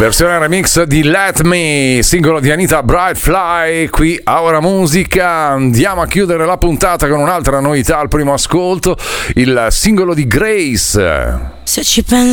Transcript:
Versione remix di Let Me, singolo di Anita Bright Fly, qui a Ora Musica. Andiamo a chiudere la puntata con un'altra novità al primo ascolto, il singolo di Grace. Se ci pensi